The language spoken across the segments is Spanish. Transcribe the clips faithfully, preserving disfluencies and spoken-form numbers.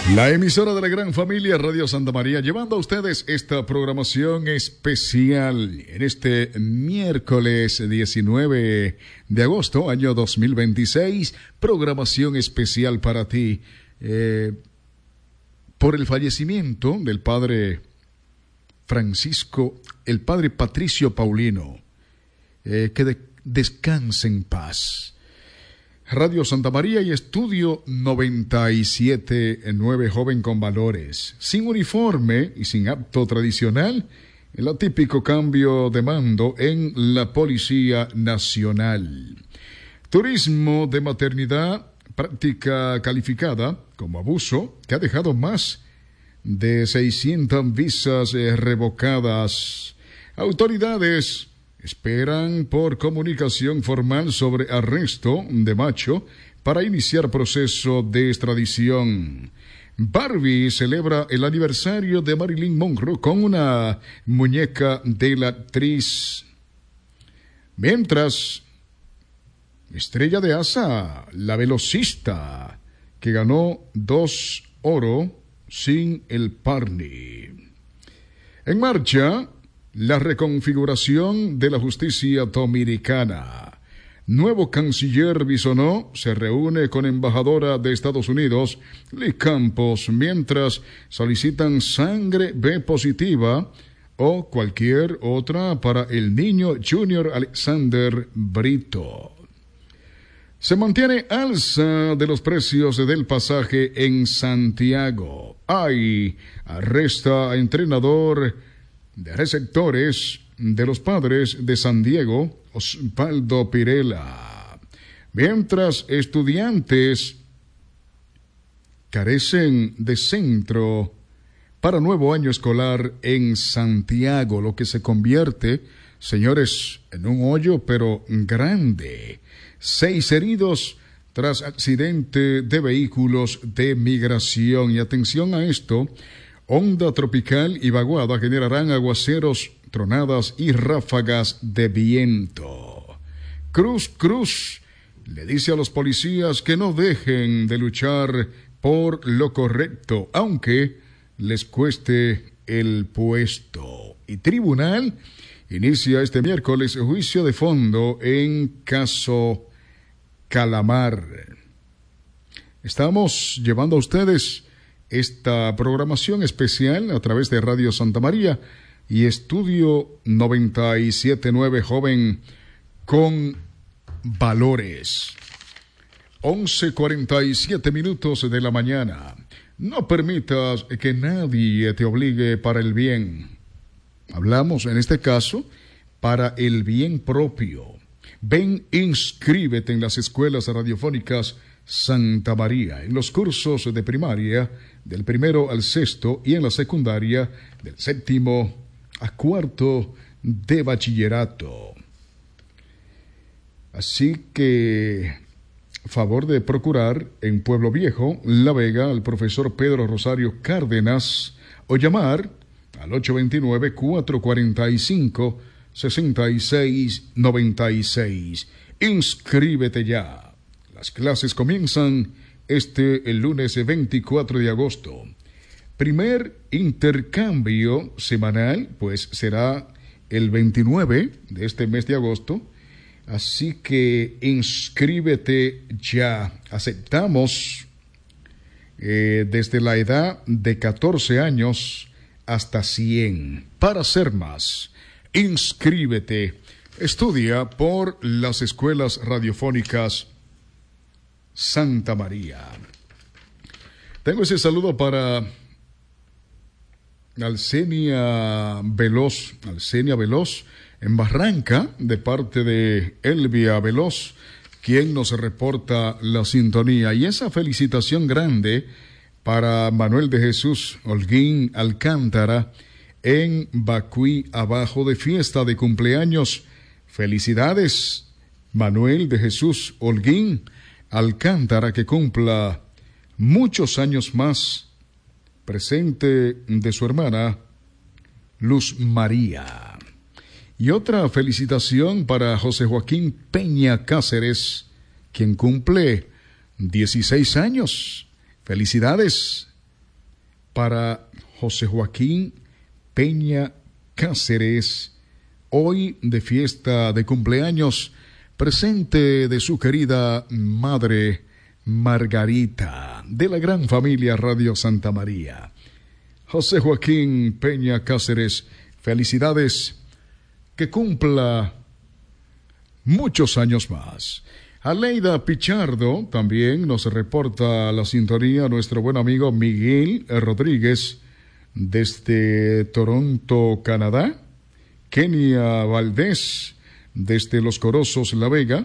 La emisora de la gran familia Radio Santa María, llevando a ustedes esta programación especial en este miércoles diecinueve de agosto, año dos mil veintiséis, programación especial para ti, eh, por el fallecimiento del padre Francisco, el padre Patricio Paulino, eh, que de, descanse en paz. Radio Santa María y Estudio noventa y siete punto nueve, joven con valores, sin uniforme y sin acto tradicional, el atípico cambio de mando en la Policía Nacional. Turismo de maternidad, práctica calificada como abuso, que ha dejado más de seiscientas visas revocadas. Autoridades esperan por comunicación formal sobre arresto de Macho para iniciar proceso de extradición. Barbie celebra el aniversario de Marilyn Monroe con una muñeca de la actriz. Mientras, estrella de asa, la velocista, que ganó dos oro sin el Parni. En marcha la reconfiguración de la justicia dominicana. Nuevo canciller Bisonó se reúne con embajadora de Estados Unidos, Liz Campos, mientras solicitan sangre B positiva o cualquier otra para el niño Junior Alexander Brito. Se mantiene alza de los precios del pasaje en Santiago. Ay, arresta a entrenador de receptores de los Padres de San Diego, Osvaldo Pirela. Mientras estudiantes carecen de centro para nuevo año escolar en Santiago, lo que se convierte, señores, en un hoyo pero grande. Seis heridos tras accidente de vehículos de migración. Y atención a esto, onda tropical y vaguada generarán aguaceros, tronadas y ráfagas de viento. Cruz Cruz le dice a los policías que no dejen de luchar por lo correcto, aunque les cueste el puesto. Y tribunal inicia este miércoles juicio de fondo en caso Calamar. Estamos llevando a ustedes esta programación especial a través de Radio Santa María y Estudio noventa y siete punto nueve, joven con valores. once cuarenta y siete minutos de la mañana. No permitas que nadie te obligue para el bien. Hablamos en este caso para el bien propio. Ven, inscríbete en las escuelas radiofónicas Santa María, en los cursos de primaria del primero al sexto y en la secundaria del séptimo a cuarto de bachillerato. Así que, favor de procurar en Pueblo Viejo, La Vega, al profesor Pedro Rosario Cárdenas o llamar al ocho dos nueve, cuatro cuatro cinco, seis seis nueve seis. Inscríbete ya. Las clases comienzan este el lunes veinticuatro de agosto. Primer intercambio semanal, pues será el veintinueve de este mes de agosto. Así que inscríbete ya. Aceptamos eh, desde la edad de catorce años hasta cien. Para ser más, inscríbete. Estudia por las escuelas radiofónicas Santa María. Tengo ese saludo para Alcenia Veloz, Alcenia Veloz, en Barranca, de parte de Elvia Veloz, quien nos reporta la sintonía. Y esa felicitación grande para Manuel de Jesús Holguín Alcántara en Bacuí, abajo, de fiesta de cumpleaños. Felicidades, Manuel de Jesús Holguín Alcántara, que cumpla muchos años más, presente de su hermana Luz María. Y otra felicitación para José Joaquín Peña Cáceres, quien cumple dieciséis años. Felicidades, para José Joaquín Peña Cáceres, hoy de fiesta de cumpleaños, presente de su querida madre Margarita, de la gran familia Radio Santa María. José Joaquín Peña Cáceres, felicidades, que cumpla muchos años más. Aleida Pichardo también nos reporta la sintonía nuestro buen amigo Miguel Rodríguez desde Toronto, Canadá. Kenia Valdés desde Los Corozos, La Vega.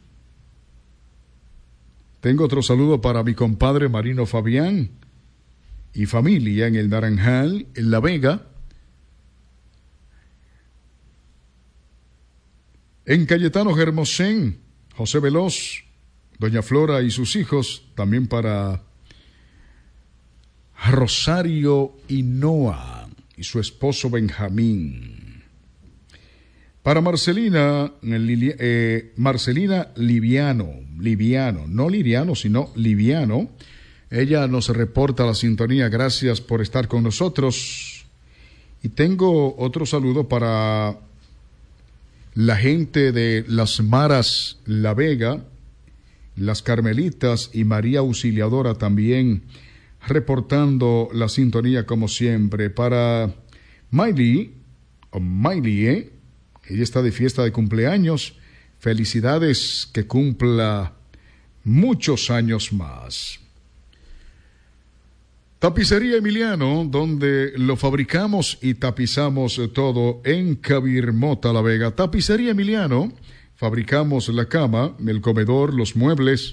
Tengo otro saludo para mi compadre Marino Fabián y familia en el Naranjal, en La Vega. En Cayetano Germosén, José Veloz, doña Flora y sus hijos, también para Rosario Hinoa y su esposo Benjamín. Para Marcelina, eh, Marcelina Liviano, Liviano, no Liriano, sino Liviano. Ella nos reporta la sintonía, gracias por estar con nosotros. Y tengo otro saludo para la gente de Las Maras, La Vega, Las Carmelitas y María Auxiliadora también, reportando la sintonía como siempre. Para Miley, o Miley, ¿eh? Ella está de fiesta de cumpleaños. Felicidades, que cumpla muchos años más. Tapicería Emiliano, donde lo fabricamos y tapizamos todo en Cabirmota, La Vega. Tapicería Emiliano, fabricamos la cama, el comedor, los muebles.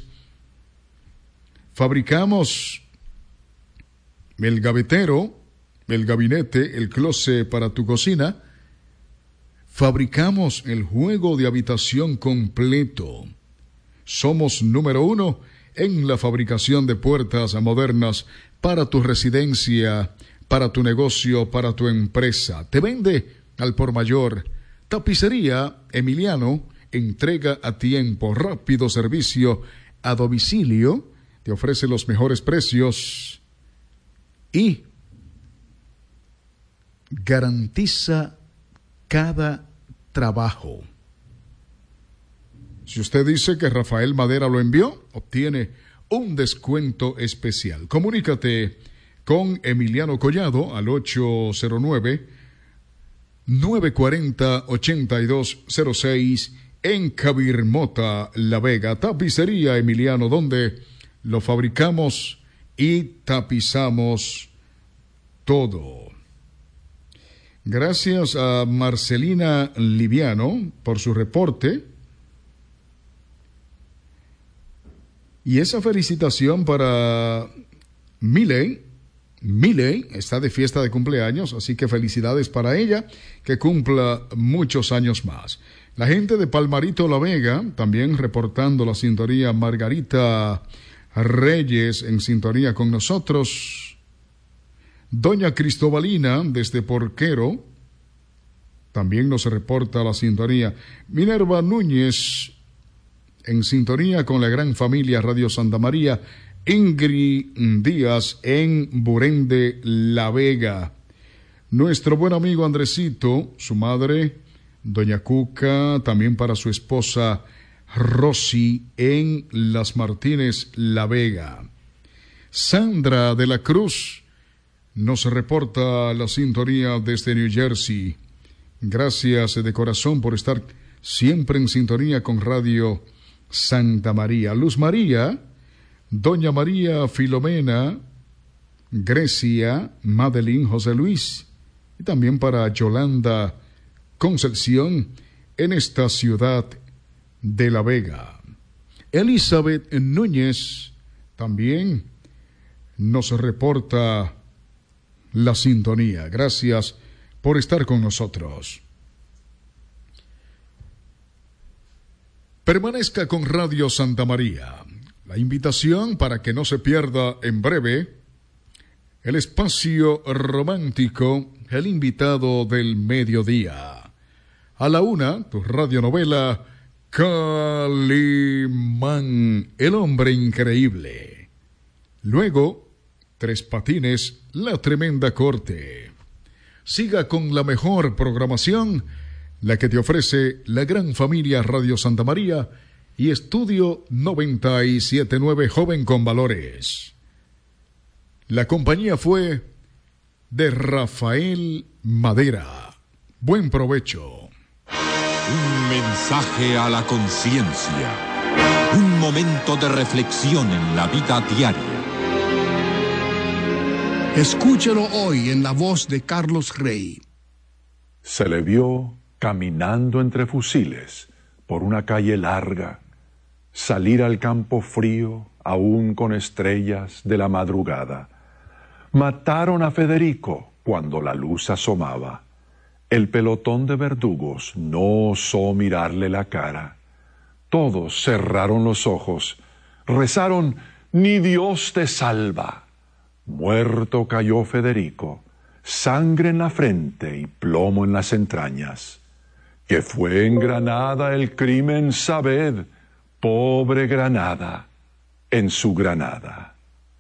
Fabricamos el gavetero, el gabinete, el closet para tu cocina. Fabricamos el juego de habitación completo. Somos número uno en la fabricación de puertas modernas para tu residencia, para tu negocio, para tu empresa. Te vende al por mayor. Tapicería Emiliano, entrega a tiempo, rápido servicio a domicilio, te ofrece los mejores precios y garantiza cada trabajo. Si usted dice que Rafael Madera lo envió, obtiene un descuento especial. Comunícate con Emiliano Collado al ocho cero nueve, nueve cuatro cero, ocho dos cero seis en Cabirmota, La Vega. Tapicería Emiliano, donde lo fabricamos y tapizamos todo. Gracias a Marcelina Liviano por su reporte. Y esa felicitación para Miley. Miley está de fiesta de cumpleaños, así que felicidades para ella, que cumpla muchos años más. La gente de Palmarito, La Vega, también reportando la sintonía. Margarita Reyes en sintonía con nosotros. Doña Cristobalina, desde Porquero, también nos reporta la sintonía. Minerva Núñez, en sintonía con la gran familia Radio Santa María. Ingrid Díaz, en Burende, La Vega. Nuestro buen amigo Andresito, su madre, Doña Cuca, también para su esposa Rosy, en Las Martínez, La Vega. Sandra de la Cruz nos reporta la sintonía desde New Jersey. Gracias de corazón por estar siempre en sintonía con Radio Santa María. Luz María, Doña María Filomena, Grecia, Madeline, José Luis, y también para Yolanda Concepción en esta ciudad de La Vega. Elizabeth Núñez también nos reporta la sintonía. Gracias por estar con nosotros. Permanezca con Radio Santa María. La invitación para que no se pierda en breve el espacio romántico, el invitado del mediodía. A la una, tu radionovela Calimán, el hombre increíble. Luego, Tres Patines, La Tremenda Corte. Siga con la mejor programación, la que te ofrece la gran familia Radio Santa María y Estudio noventa y siete punto nueve Joven con Valores. La compañía fue de Rafael Madera. Buen provecho. Un mensaje a la conciencia. Un momento de reflexión en la vida diaria. Escúchelo hoy en la voz de Carlos Rey. Se le vio caminando entre fusiles por una calle larga, salir al campo frío, aún con estrellas de la madrugada. Mataron a Federico cuando la luz asomaba. El pelotón de verdugos no osó mirarle la cara. Todos cerraron los ojos, rezaron, «Ni Dios te salva». Muerto cayó Federico, sangre en la frente y plomo en las entrañas. Que fue en Granada el crimen, sabed, pobre Granada, en su Granada.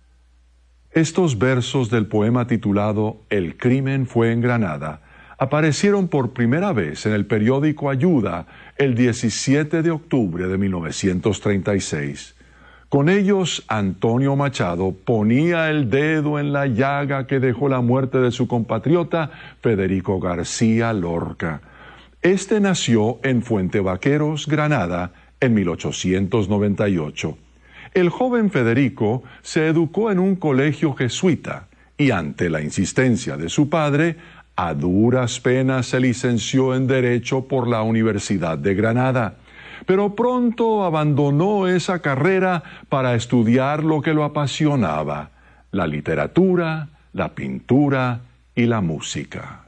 Estos versos del poema titulado El crimen fue en Granada aparecieron por primera vez en el periódico Ayuda el diecisiete de octubre de mil novecientos treinta y seis. Con ellos, Antonio Machado ponía el dedo en la llaga que dejó la muerte de su compatriota Federico García Lorca. Este nació en Fuente Vaqueros, Granada, en mil ochocientos noventa y ocho. El joven Federico se educó en un colegio jesuita y, ante la insistencia de su padre, a duras penas se licenció en Derecho por la Universidad de Granada. Pero pronto abandonó esa carrera para estudiar lo que lo apasionaba, la literatura, la pintura y la música.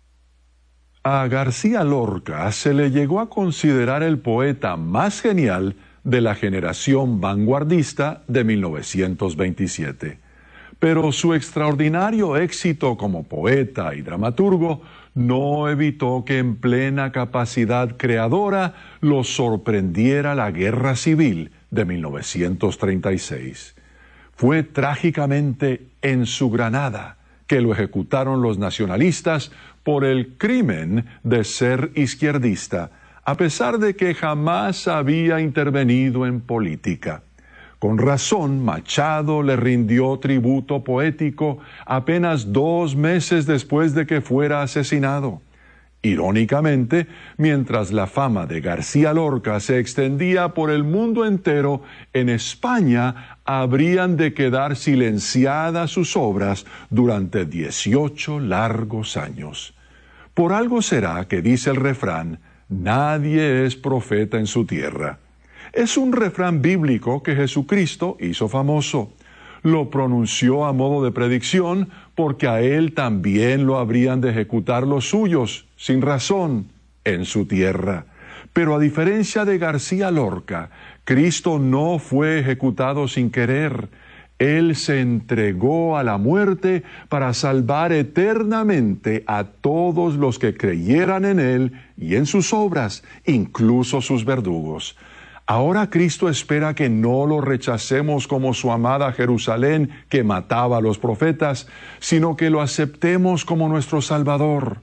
A García Lorca se le llegó a considerar el poeta más genial de la generación vanguardista de mil novecientos veintisiete. Pero su extraordinario éxito como poeta y dramaturgo no evitó que en plena capacidad creadora lo sorprendiera la Guerra Civil de mil novecientos treinta y seis. Fue trágicamente en su Granada que lo ejecutaron los nacionalistas por el crimen de ser izquierdista, a pesar de que jamás había intervenido en política. Con razón, Machado le rindió tributo poético apenas dos meses después de que fuera asesinado. Irónicamente, mientras la fama de García Lorca se extendía por el mundo entero, en España habrían de quedar silenciadas sus obras durante dieciocho largos años. Por algo será que dice el refrán, nadie es profeta en su tierra. Es un refrán bíblico que Jesucristo hizo famoso. Lo pronunció a modo de predicción porque a él también lo habrían de ejecutar los suyos, sin razón, en su tierra. Pero a diferencia de García Lorca, Cristo no fue ejecutado sin querer. Él se entregó a la muerte para salvar eternamente a todos los que creyeran en él y en sus obras, incluso sus verdugos. Ahora Cristo espera que no lo rechacemos como su amada Jerusalén que mataba a los profetas, sino que lo aceptemos como nuestro Salvador.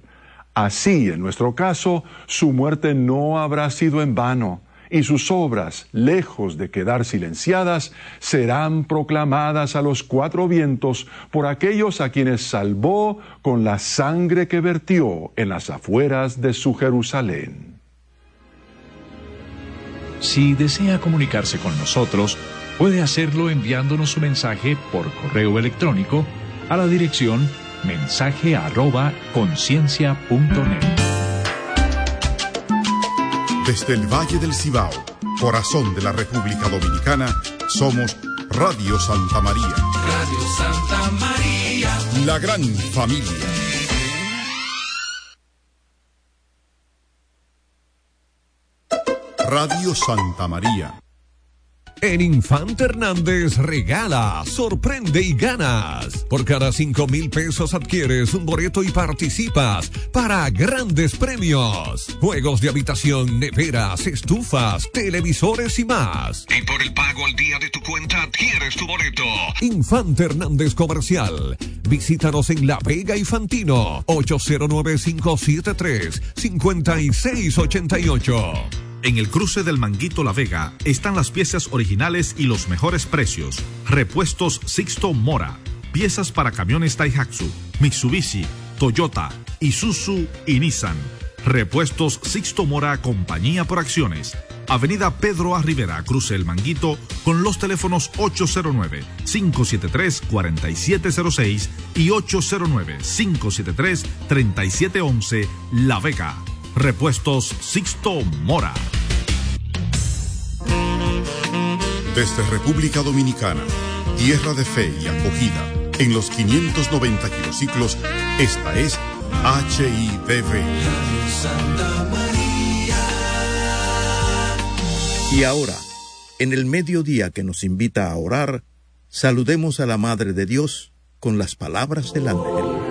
Así, en nuestro caso, su muerte no habrá sido en vano, y sus obras, lejos de quedar silenciadas, serán proclamadas a los cuatro vientos por aquellos a quienes salvó con la sangre que vertió en las afueras de su Jerusalén. Si desea comunicarse con nosotros, puede hacerlo enviándonos su mensaje por correo electrónico a la dirección mensaje arroba conciencia punto net. Desde el Valle del Cibao, corazón de la República Dominicana, somos Radio Santa María. Radio Santa María. La gran familia. Radio Santa María. En Infante Hernández regala, sorprende y ganas. Por cada cinco mil pesos adquieres un boleto y participas para grandes premios. Juegos de habitación, neveras, estufas, televisores y más. Y por el pago al día de tu cuenta adquieres tu boleto. Infante Hernández Comercial. Visítanos en La Vega y Fantino. ocho cero nueve, cinco siete tres, cinco seis ocho ocho. En el cruce del Manguito La Vega están las piezas originales y los mejores precios. Repuestos Sixto Mora. Piezas para camiones Daihatsu, Mitsubishi, Toyota, Isuzu y Nissan. Repuestos Sixto Mora, compañía por acciones. Avenida Pedro A. Rivera, cruce El Manguito, con los teléfonos ocho cero nueve, cinco siete tres, cuatro siete cero seis y ocho cero nueve, cinco siete tres, tres siete uno uno, La Vega. Repuestos Sixto Mora. Desde República Dominicana, tierra de fe y acogida, en los quinientos noventa kilociclos, esta es H I D V. Y ahora, en el mediodía que nos invita a orar, saludemos a la Madre de Dios con las palabras del ángel.